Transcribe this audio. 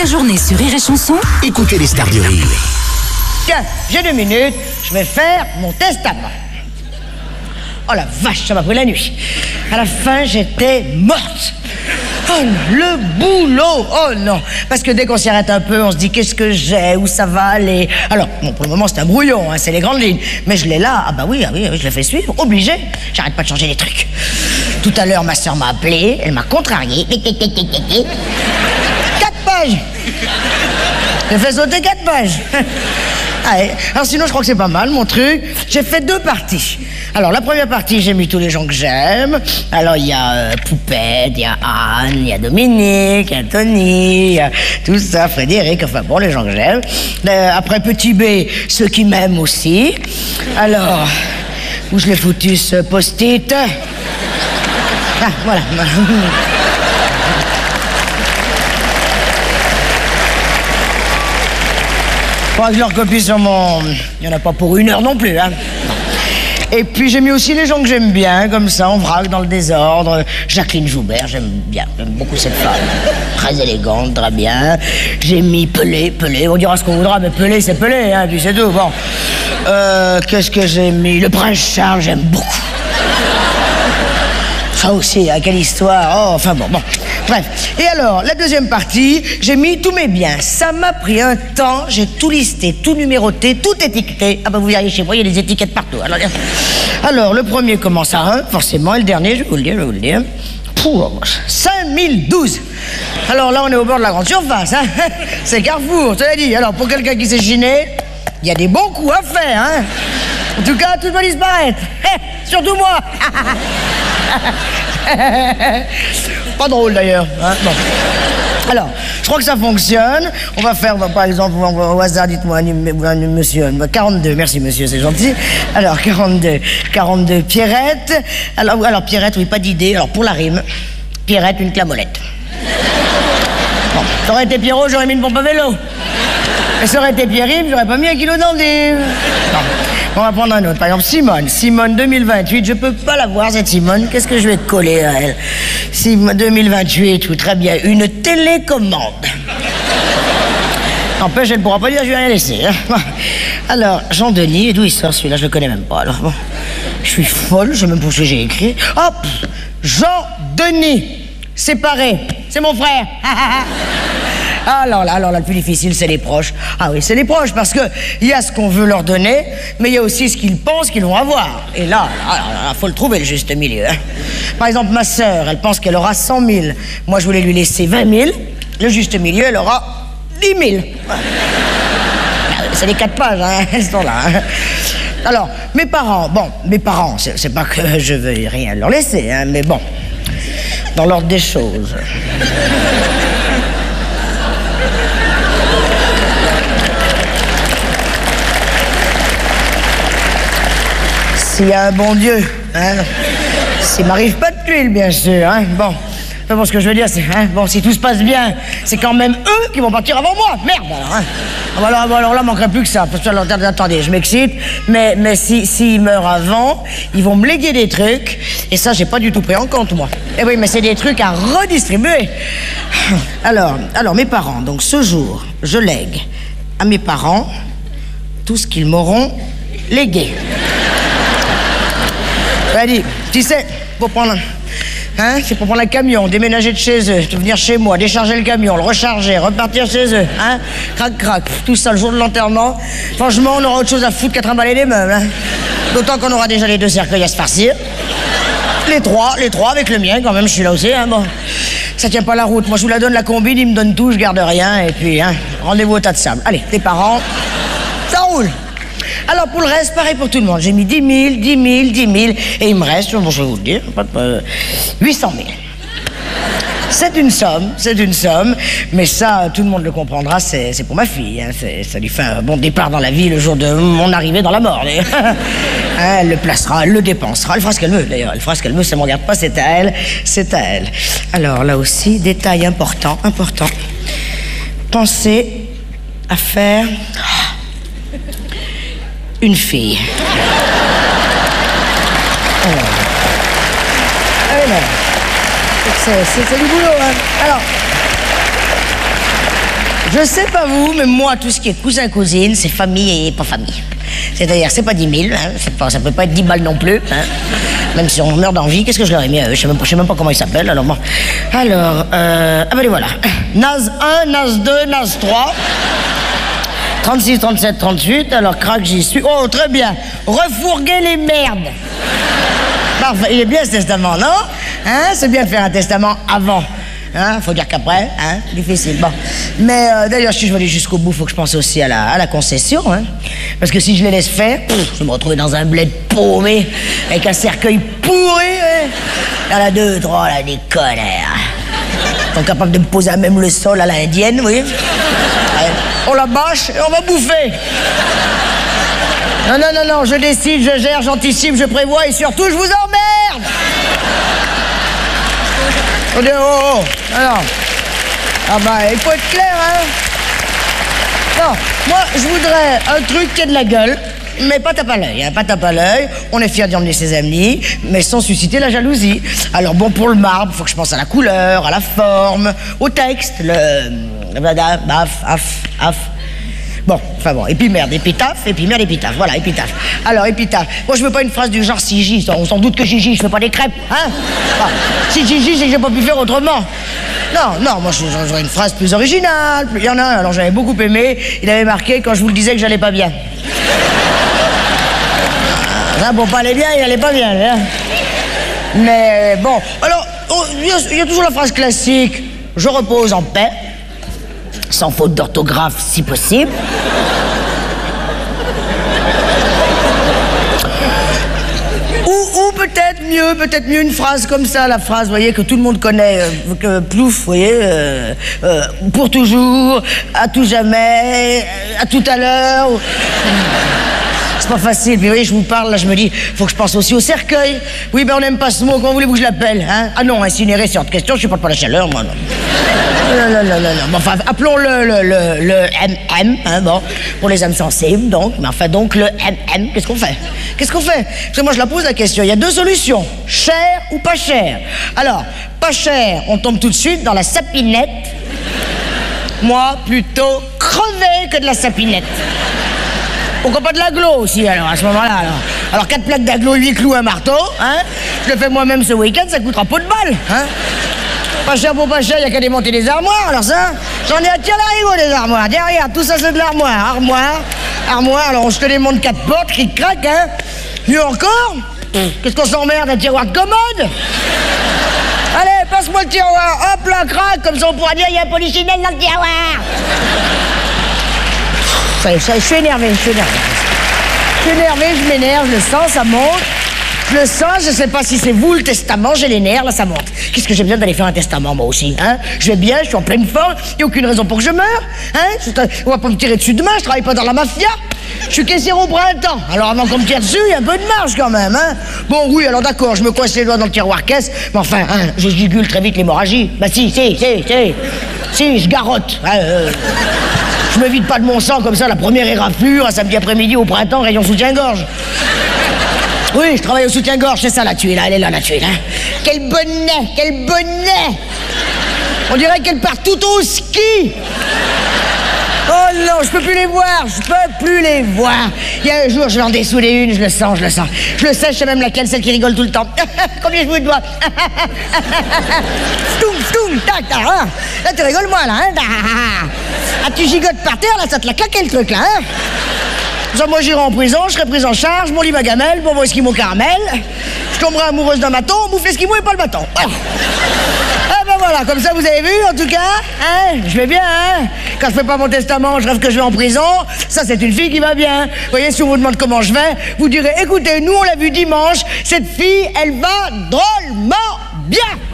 la journée sur Rire et Chanson, Écoutez les stars du rire. Tiens, j'ai 2 minutes, je vais faire mon testament. Oh la vache, ça m'a pris la nuit. À la fin, j'étais morte. Oh, le boulot. Oh non. Parce que dès qu'on s'y arrête un peu, on se dit qu'est-ce que j'ai, où ça va aller. Alors, bon, pour le moment, c'est un brouillon, hein, c'est les grandes lignes. Mais je l'ai là. Ah oui, je l'ai fait suivre, obligé. J'arrête pas de changer les trucs. Tout à l'heure, ma sœur m'a appelé, elle m'a contrarié. 4 pages. J'ai fait sauter 4 pages. Allez. Alors sinon, je crois que c'est pas mal, mon truc. J'ai fait 2 parties. Alors, la première partie, j'ai mis tous les gens que j'aime. Alors, il y a Poupette, il y a Anne, il y a Dominique, il y a Tony, il y a tout ça, Frédéric, enfin bon, les gens que j'aime. Après Petit B, ceux qui m'aiment aussi. Alors, où je l'ai foutu, ce post-it? Ah, voilà. Faudra que je le recopie sur mon... Il n'y en a pas pour 1 heure non plus, hein. Et puis j'ai mis aussi les gens que j'aime bien, comme ça, en vrac, dans le désordre. Jacqueline Joubert, j'aime beaucoup cette femme. Très élégante, très bien. J'ai mis Pelé, on dira ce qu'on voudra, mais Pelé, c'est Pelé, hein, puis c'est tout, bon. Qu'est-ce que j'ai mis? Le prince Charles, j'aime beaucoup. Ça aussi, hein, quelle histoire, oh, enfin bon. Bref, et alors, la deuxième partie, j'ai mis tous mes biens. Ça m'a pris un temps, j'ai tout listé, tout numéroté, tout étiqueté. Ah bah vous verriez chez moi, il y a des étiquettes partout. Alors le premier commence à 1, forcément, et le dernier, je vais vous le dire. Pour 5012. Alors là, on est au bord de la grande surface, hein. C'est Carrefour, tu l'as dit. Alors, pour quelqu'un qui s'est chiné, il y a des bons coups à faire, hein. En tout cas, tout va disparaître. Surtout moi. Pas drôle d'ailleurs, hein? Bon. Alors, je crois que ça fonctionne. On va faire, par exemple, au hasard, dites-moi, monsieur, 42, merci monsieur, c'est gentil. Alors, 42, Pierrette. Alors Pierrette, oui, pas d'idée. Alors, pour la rime, Pierrette, une clamolette. Bon, ça aurait été Pierrot, j'aurais mis une pompe à vélo. Et ça aurait été Pierre-Yves, j'aurais pas mis 1 kilo d'endive. On va prendre un autre. Par exemple, Simone 2028, je peux pas la voir, cette Simone. Qu'est-ce que je vais coller à elle? 2028, oui, très bien. Une télécommande. N'empêche, elle ne pourra pas dire, je vais rien laisser. Hein. Alors, Jean-Denis, et d'où il sort celui-là? Je le connais même pas. Alors, bon, je suis folle, je sais même pas ce que j'ai écrit. Hop, Jean-Denis, séparé, c'est mon frère. Alors là, le plus difficile, c'est les proches. Ah oui, c'est les proches, parce que il y a ce qu'on veut leur donner, mais il y a aussi ce qu'ils pensent qu'ils vont avoir. Et là, faut le trouver, le juste milieu. Hein. Par exemple, ma sœur, elle pense qu'elle aura 100 000. Moi, je voulais lui laisser 20 000. Le juste milieu, elle aura 10 000. Ouais. C'est les 4 pages, hein, elles sont là. Hein. Alors, mes parents, c'est pas que je veux rien leur laisser, hein, mais bon, dans l'ordre des choses. S'il y a un bon Dieu, hein, s'il m'arrive pas de tuile, bien sûr, hein, bon. Enfin, bon, ce que je veux dire, c'est, hein, bon, si tout se passe bien, c'est quand même eux qui vont partir avant moi, merde, alors, hein. Alors là, manquerait plus que ça, parce que, alors, attendez, je m'excite, mais s'ils meurent avant, ils vont me léguer des trucs, et ça, j'ai pas du tout pris en compte, moi. Eh oui, mais c'est des trucs à redistribuer. Alors, mes parents, donc, ce jour, je lègue à mes parents tout ce qu'ils m'auront légué. Allez, tu sais, pour prendre un camion, déménager de chez eux, venir chez moi, décharger le camion, le recharger, repartir chez eux, hein, crac, tout ça le jour de l'enterrement. Franchement, on aura autre chose à foutre qu'à trimballer les meubles, hein. D'autant qu'on aura déjà les 2 cercueils à se farcir. Les trois avec le mien, quand même, je suis là aussi, hein, bon. Ça tient pas la route, moi je vous la donne la combine, ils me donnent tout, je garde rien, et puis, hein, rendez-vous au tas de sable. Allez, tes parents, ça roule. Alors, pour le reste, pareil pour tout le monde. J'ai mis 10 000, et il me reste, bon, je vais vous le dire, 800 000. C'est une somme, mais ça, tout le monde le comprendra, c'est pour ma fille. Hein, ça lui fait un bon départ dans la vie le jour de mon arrivée dans la mort. Elle le placera, elle le dépensera, elle fera ce qu'elle veut, d'ailleurs. Elle fera ce qu'elle veut, ça ne me regarde pas, c'est à elle. Alors, là aussi, détail important. Pensez à faire... une fille. Oh. C'est du boulot, hein. Alors, Je sais pas vous, mais moi, tout ce qui est cousin-cousine, c'est famille et pas famille. C'est-à-dire, c'est pas 10 000, hein, ça peut pas être 10 balles non plus. Hein. Même si on meurt d'envie, qu'est-ce que je leur ai mis à eux? Je sais même pas comment ils s'appellent, alors bon. Alors, ah ben les voilà. Naz 1, Naz 2, Naz 3. 36, 37, 38, alors crac, j'y suis. Oh, très bien. Refourguer les merdes. Parfait, il est bien ce testament, non? Hein? C'est bien de faire un testament avant. Hein? Faut dire qu'après, hein? Difficile. Bon. Mais d'ailleurs, si je veux aller jusqu'au bout, faut que je pense aussi à la concession. Hein? Parce que si je les laisse faire, je vais me retrouver dans un bled paumé, avec un cercueil pourri. Hein? Il y en a 2, 3, là, des connards. Ils sont capables de me poser à même le sol à l'indienne, vous voyez? On la bâche et on va bouffer. Non, non, non, non, je décide, je gère, j'anticipe, je prévois et surtout, je vous emmerde. On dit, oh, oh, alors. Ah bah, il faut être clair, hein. Non, moi, je voudrais un truc qui ait de la gueule, mais pas tape à l'œil, hein, pas tape à l'œil. On est fiers d'y emmener ses amis, mais sans susciter la jalousie. Alors bon, pour le marbre, faut que je pense à la couleur, à la forme, au texte, Bon, enfin bon, et puis merde, épitaphe, et puis merde, épitaphe, voilà, épitaphe. Alors, épitaphe, moi je veux pas une phrase du genre si J, on s'en doute que Gigi, je fais pas des crêpes, hein. Enfin, si Gigi, c'est que j'ai pas pu faire autrement. Non, non, moi j'aurais une phrase plus originale, il y en a un, alors j'avais beaucoup aimé, il avait marqué quand je vous le disais que j'allais pas bien. Là, pour pas aller bien, il allait pas bien, hein. Mais bon, alors, il y a toujours la phrase classique, je repose en paix. Sans faute d'orthographe, si possible. Ou peut-être mieux une phrase comme ça, la phrase, vous voyez, que tout le monde connaît, que plouf, vous voyez, pour toujours, à tout jamais, à tout à l'heure. C'est pas facile, puis vous voyez, je vous parle, là, je me dis, faut que je pense aussi au cercueil. Oui, ben on n'aime pas ce mot, comment voulez-vous que je l'appelle, hein? Ah non, incinérer, c'est hors de question, je supporte pas la chaleur, moi, non. Non, enfin, appelons-le le MM, hein, bon, pour les âmes sensibles, donc, mais enfin, donc, le MM, qu'est-ce qu'on fait? Qu'est-ce qu'on fait? Parce que moi, je la pose la question, il y a 2 solutions, cher ou pas cher. Alors, pas cher, on tombe tout de suite dans la sapinette. Moi, plutôt crevé que de la sapinette. Pourquoi pas de l'aglo aussi, alors, à ce moment-là, alors. Alors, 4 plaques d'aglo, 8 clous, un marteau, hein. Je le fais moi-même ce week-end, ça coûtera pas de balles, hein. Pas cher pour pas cher, il n'y a qu'à démonter les armoires, alors ça. J'en ai à tirer l'arigot, des armoires. Tiens, regarde, tout ça, c'est de l'armoire. Armoire, alors je te démonte 4 portes, cric-crac, hein. Mieux encore, qu'est-ce qu'on s'emmerde, un tiroir de commode. Allez, passe-moi le tiroir, hop là, crac, comme ça on pourra dire, il y a un polichinelle dans le tiroir. Ça, je suis énervé, je m'énerve, je le sens, ça monte. Je le sens, je sais pas si c'est vous le testament, j'ai les nerfs, là ça monte. Qu'est-ce que j'ai besoin d'aller faire un testament moi aussi, hein? Je vais bien, je suis en pleine forme, il n'y a aucune raison pour que je meure, hein? On va pas me tirer dessus demain, je travaille pas dans la mafia. Je suis caissière au printemps, alors avant qu'on me tire dessus, il y a un peu de marge quand même, hein? Bon oui, alors d'accord, je me coince les doigts dans le tiroir caisse, mais enfin, hein, je jugule très vite l'hémorragie. Bah si, je garotte. Hein, je me vide pas de mon sang comme ça, la première éraflure, un samedi après-midi au printemps, rayon soutien-gorge. Oui, je travaille au soutien-gorge, c'est ça la tuile, là, elle est là la tuile, hein. Quel bonnet! On dirait qu'elle part tout au ski. Oh non, je peux plus les voir. Il y a un jour, je vais en dessouder une, je le sens. Je le sais, je sais même laquelle, celle qui rigole tout le temps. Combien je vous dois? Stoum, tac, tac, hein. Là, tu rigoles, moi, là, hein. Ah, tu gigotes par terre, là, ça te l'a claqué, le truc, là, hein. Ça, moi, j'irai en prison, je serai prise en charge, mon lit, ma gamelle, bon, mon esquimau caramel. Je tomberai amoureuse d'un bâton, on bouffe l'esquimau et pas le bâton. Ah ben voilà, comme ça, vous avez vu, en tout cas, hein, je vais bien, hein. Quand je fais pas mon testament, je rêve que je vais en prison. Ça, c'est une fille qui va bien. Vous voyez, si on vous demande comment je vais, vous direz, écoutez, nous, on l'a vu dimanche, cette fille, elle va drôlement bien.